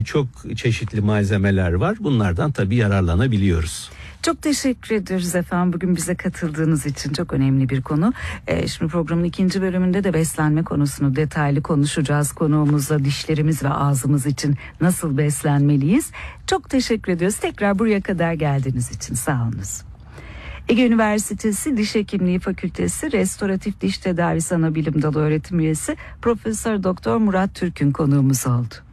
Çok çeşitli malzemeler var. Bunlardan tabii yararlanabiliyoruz. Çok teşekkür ederiz efendim bugün bize katıldığınız için. Çok önemli bir konu. Şimdi programın ikinci bölümünde de beslenme konusunu detaylı konuşacağız. Konuğumuzla dişlerimiz ve ağzımız için nasıl beslenmeliyiz. Çok teşekkür ediyoruz. Tekrar buraya kadar geldiğiniz için sağ olunuz. Ege Üniversitesi Diş Hekimliği Fakültesi Restoratif Diş Tedavisi Anabilim Dalı Öğretim Üyesi Profesör Doktor Murat Türk'ün konuğumuz oldu.